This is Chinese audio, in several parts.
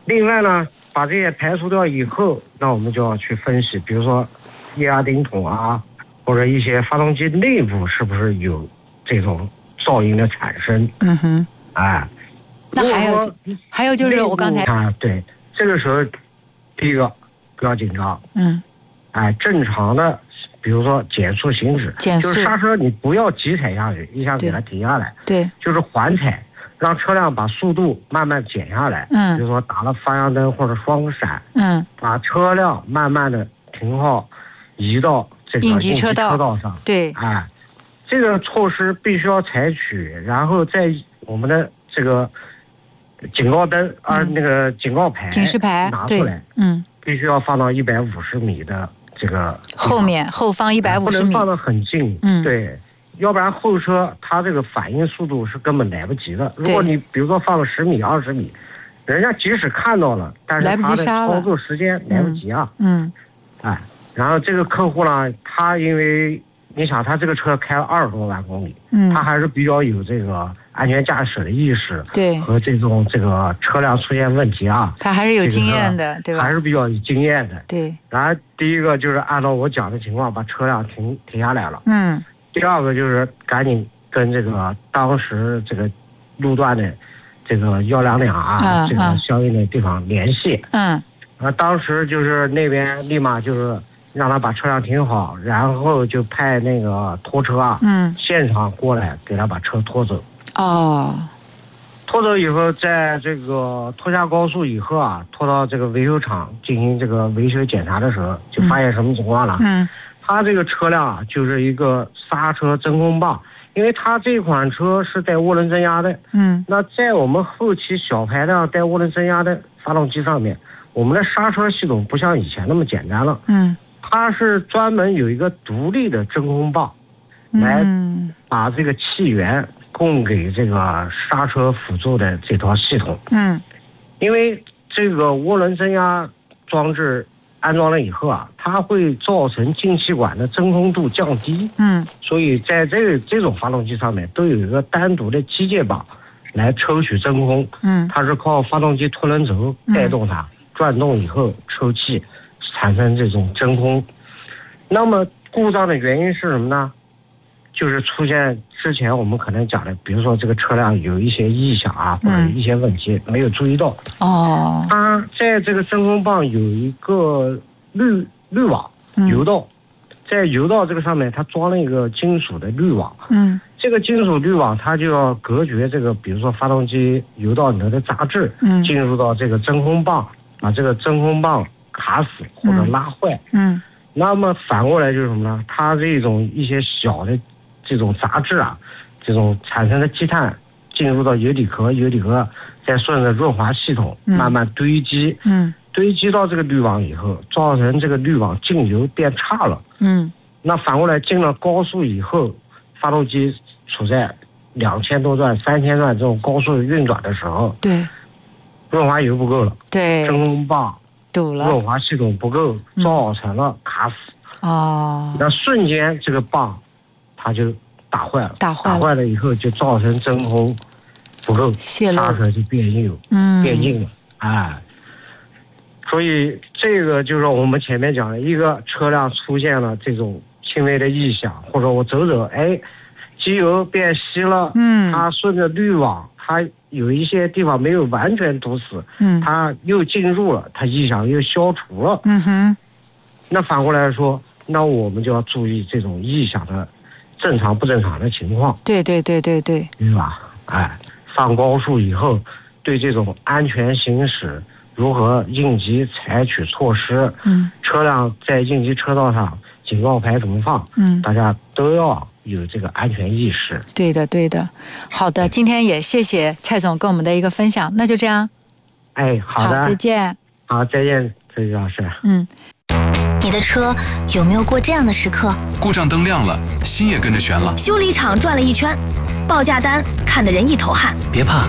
另外呢，把这些排除掉以后，那我们就要去分析，比如说液压顶筒啊，或者一些发动机内部是不是有这种噪音的产生。 那还有就是我刚才对，这个时候第一个不要紧张，正常的比如说减速行驶，就是刹车你不要急踩下去，一下给它停下来， 对， 就是缓踩，让车辆把速度慢慢减下来，比如说打了方向灯或者双闪，把车辆慢慢的停好，移到这个应急车道上， 对， 这个措施必须要采取，然后在我们的这个警告灯那个警告牌、 警示牌拿出来，必须要放到150米的这个后方150米， 不能放得很近，对，要不然后车它这个反应速度是根本来不及的。如果你比如说放了10米、20米，人家即使看到了，但是他的操作时间来不及啊。然后这个客户呢，他因为你想他这个车开了20多万公里，他还是比较有这个安全驾驶的意识， 对， 和这个车辆出现问题啊， 他还是有经验的，对吧？ 还是比较有经验的， 对。 然后第一个就是按照我讲的情况把车辆停下来了，第二个就是赶紧跟这个当时这个路段的这个122这个相应的地方联系，当时就是那边立马就是让他把车辆停好，然后就派那个拖车现场过来给他把车拖走。拖走以后，在这个拖下高速以后拖到这个维修厂进行这个维修检查的时候，就发现什么情况了？他这个车辆就是一个刹车真空棒，因为他这款车是带涡轮增压的，那在我们后期小排量带涡轮增压的发动机上面，我们的刹车系统不像以前那么简单了，它是专门有一个独立的真空棒，来把这个气源供给这个刹车辅助的这套系统。因为这个涡轮增压装置安装了以后它会造成进气管的真空度降低。所以在这种发动机上面都有一个单独的机械棒来抽取真空。它是靠发动机拖轮轴带动它转动以后抽气，产生这种真空。那么故障的原因是什么呢？就是出现之前我们可能讲的，比如说这个车辆有一些异响或者一些问题没有注意到。它在这个真空棒有一个滤网油道，在油道这个上面它装了一个金属的滤网。这个金属滤网它就要隔绝这个比如说发动机油道里头的杂质进入到这个真空棒，把这个真空棒卡死或者拉坏。那么反过来就是什么呢？它这种一些小的这种杂质这种产生的积碳进入到油底壳，油底壳再顺着润滑系统慢慢堆积，堆积到这个滤网以后，造成这个滤网进油变差了。那反过来进了高速以后，发动机处在2000多转、3000转这种高速运转的时候， 对， 润滑油不够了， 对， 真空棒堵了， 润滑系统不够，造成了卡死。那瞬间这个棒它就打坏了，打坏了以后就造成真空不够，刹车就变硬了。所以这个就是我们前面讲的，一个车辆出现了这种轻微的异响，或者我走机油变稀了，它顺着滤网，它有一些地方没有完全堵死，它又进入了，它异响又消除了。那反过来说，那我们就要注意这种异响的正常不正常的情况。对吧？上高速以后，对这种安全行驶如何应急采取措施，车辆在应急车道上警告牌怎么放，大家都要有这个安全意识。 对的。好的，今天也谢谢蔡总跟我们的一个分享，那就这样。 好的， 再见。 好，再见，崔老师。 你的车有没有过这样的时刻？ 故障灯亮了，心也跟着悬了。 修理厂转了一圈，报价单看得人一头汗。 别怕，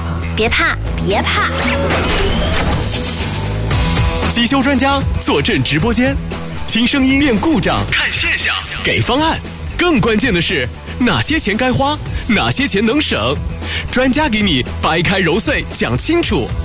机修专家坐镇直播间，听声音辨故障，看现象，给方案。更关键的是，哪些钱该花，哪些钱能省，专家给你掰开揉碎讲清楚。